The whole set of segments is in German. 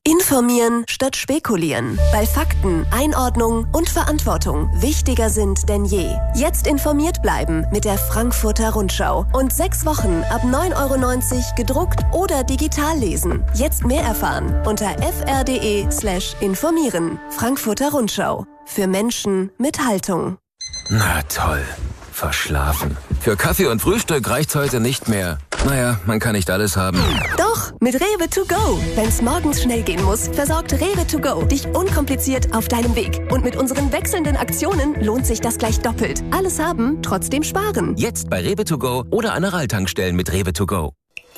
Informieren statt spekulieren. Weil Fakten, Einordnung und Verantwortung wichtiger sind denn je. Jetzt informiert bleiben mit der Frankfurter Rundschau. Und 6 Wochen ab 9,90 € gedruckt oder digital lesen. Jetzt mehr erfahren unter fr.de/informieren. Frankfurter Rundschau. Für Menschen mit Haltung. Na toll. Verschlafen. Für Kaffee und Frühstück reicht's heute nicht mehr. Naja, man kann nicht alles haben. Doch, mit Rewe to go. Wenn's morgens schnell gehen muss, versorgt Rewe to go dich unkompliziert auf deinem Weg. Und mit unseren wechselnden Aktionen lohnt sich das gleich doppelt. Alles haben, trotzdem sparen. Jetzt bei Rewe to go oder an Aral-Tankstellen mit Rewe to go.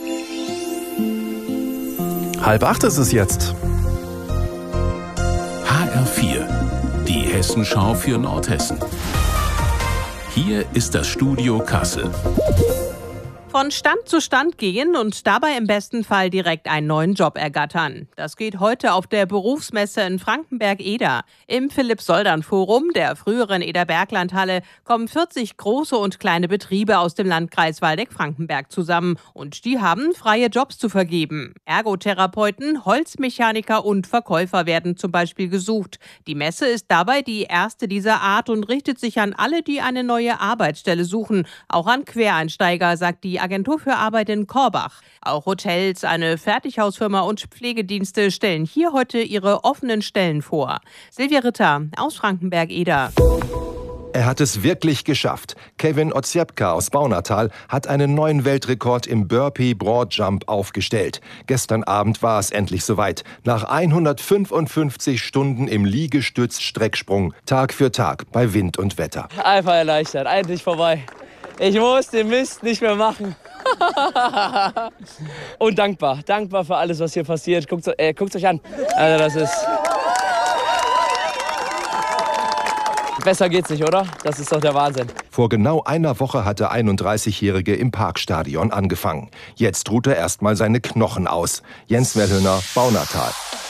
7:30 ist es jetzt. HR4, die Hessenschau für Nordhessen. Hier ist das Studio Kassel. Von Stand zu Stand gehen und dabei im besten Fall direkt einen neuen Job ergattern. Das geht heute auf der Berufsmesse in Frankenberg-Eder. Im Philipp-Soldern-Forum, der früheren Eder-Bergland-Halle, kommen 40 große und kleine Betriebe aus dem Landkreis Waldeck-Frankenberg zusammen. Und die haben freie Jobs zu vergeben. Ergotherapeuten, Holzmechaniker und Verkäufer werden zum Beispiel gesucht. Die Messe ist dabei die erste dieser Art und richtet sich an alle, die eine neue Arbeitsstelle suchen. Auch an Quereinsteiger, sagt die Agentur für Arbeit in Korbach. Auch Hotels, eine Fertighausfirma und Pflegedienste stellen hier heute ihre offenen Stellen vor. Silvia Ritter aus Frankenberg-Eder. Er hat es wirklich geschafft. Kevin Oziepka aus Baunatal hat einen neuen Weltrekord im Burpee Broad Jump aufgestellt. Gestern Abend war es endlich soweit. Nach 155 Stunden im Liegestütz-Strecksprung. Tag für Tag bei Wind und Wetter. Einfach erleichtert, endlich vorbei. Ich muss den Mist nicht mehr machen. Und dankbar für alles, was hier passiert. Guckt euch an. Also das ist... Besser geht's nicht, oder? Das ist doch der Wahnsinn. Vor genau einer Woche hat der 31-Jährige im Parkstadion angefangen. Jetzt ruht er erstmal seine Knochen aus. Jens Wellhöhner, Baunatal.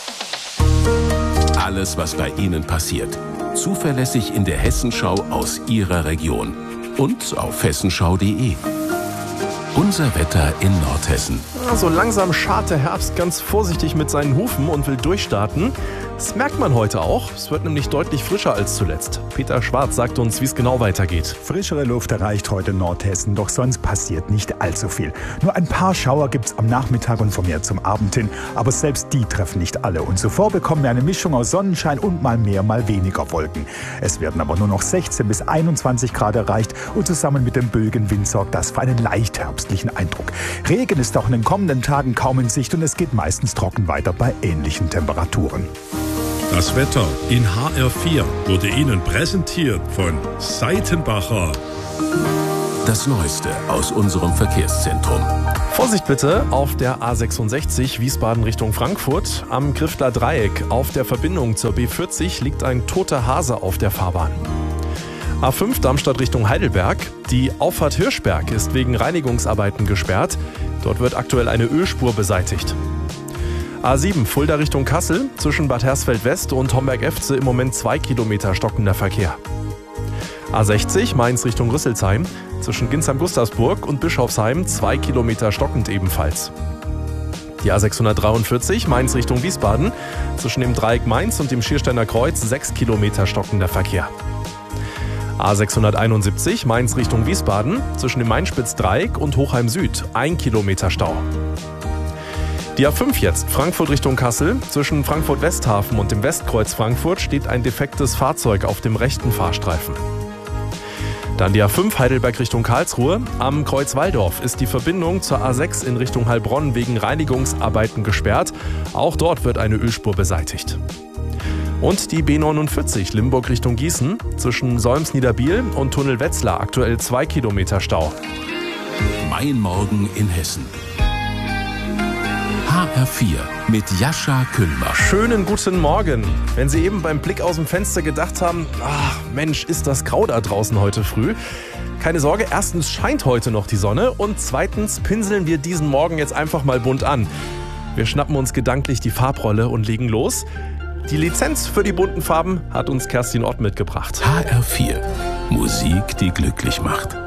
Alles, was bei Ihnen passiert. Zuverlässig in der Hessenschau aus Ihrer Region. Und auf hessenschau.de. Unser Wetter in Nordhessen. So langsam schart der Herbst ganz vorsichtig mit seinen Hufen und will durchstarten. Das merkt man heute auch. Es wird nämlich deutlich frischer als zuletzt. Peter Schwarz sagt uns, wie es genau weitergeht. Frischere Luft erreicht heute Nordhessen, doch sonst passiert nicht allzu viel. Nur ein paar Schauer gibt's am Nachmittag und vermehrt zum Abend hin. Aber selbst die treffen nicht alle. Und zuvor bekommen wir eine Mischung aus Sonnenschein und mal mehr, mal weniger Wolken. Es werden aber nur noch 16 bis 21 Grad erreicht. Und zusammen mit dem Bögenwind sorgt das für einen leicht herbstlichen Eindruck. Regen ist auch in den kommenden Tagen kaum in Sicht und es geht meistens trocken weiter bei ähnlichen Temperaturen. Das Wetter in HR4 wurde Ihnen präsentiert von Seitenbacher. Das Neueste aus unserem Verkehrszentrum. Vorsicht bitte auf der A66 Wiesbaden Richtung Frankfurt. Am Griffler Dreieck auf der Verbindung zur B40 liegt ein toter Hase auf der Fahrbahn. A5 Darmstadt Richtung Heidelberg. Die Auffahrt Hirschberg ist wegen Reinigungsarbeiten gesperrt. Dort wird aktuell eine Ölspur beseitigt. A7 Fulda Richtung Kassel, zwischen Bad Hersfeld West und Homberg-Efze im Moment 2 Kilometer stockender Verkehr. A60 Mainz Richtung Rüsselsheim, zwischen Ginsheim-Gustavsburg und Bischofsheim 2 Kilometer stockend ebenfalls. Die A643 Mainz Richtung Wiesbaden, zwischen dem Dreieck Mainz und dem Schiersteiner Kreuz 6 Kilometer stockender Verkehr. A671 Mainz Richtung Wiesbaden, zwischen dem Mainspitz-Dreieck und Hochheim Süd 1 Kilometer Stau. Die A5 jetzt, Frankfurt Richtung Kassel. Zwischen Frankfurt-Westhafen und dem Westkreuz Frankfurt steht ein defektes Fahrzeug auf dem rechten Fahrstreifen. Dann die A5 Heidelberg Richtung Karlsruhe. Am Kreuz Walldorf ist die Verbindung zur A6 in Richtung Heilbronn wegen Reinigungsarbeiten gesperrt. Auch dort wird eine Ölspur beseitigt. Und die B49 Limburg Richtung Gießen. Zwischen Solms-Niederbiel und Tunnel Wetzlar aktuell 2 Kilometer Stau. Mein Morgen in Hessen. HR4 mit Jascha Kühlbach. Schönen guten Morgen. Wenn Sie eben beim Blick aus dem Fenster gedacht haben, ach Mensch, ist das grau da draußen heute früh. Keine Sorge, erstens scheint heute noch die Sonne und zweitens pinseln wir diesen Morgen jetzt einfach mal bunt an. Wir schnappen uns gedanklich die Farbrolle und legen los. Die Lizenz für die bunten Farben hat uns Kerstin Ott mitgebracht. HR4, Musik, die glücklich macht.